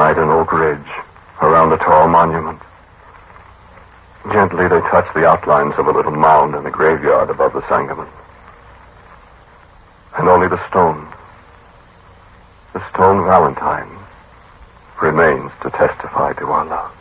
beside an oak ridge, around a tall monument. Gently they touch the outlines of a little mound in the graveyard above the Sangamon. And only the stone Valentine, remains to testify to our love.